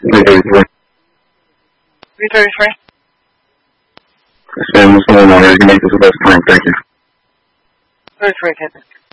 333. 333. Sam, what's going on? You make this the best time. Thank you. 33, Captain.